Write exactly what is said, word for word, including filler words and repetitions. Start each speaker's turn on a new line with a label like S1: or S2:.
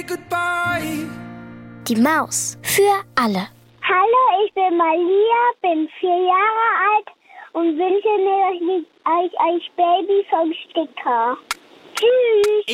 S1: Goodbye.
S2: Die Maus für alle.
S3: Hallo, ich bin Malia, bin vier Jahre alt und wünsche mir euch als Baby vom Sticker. Tschüss.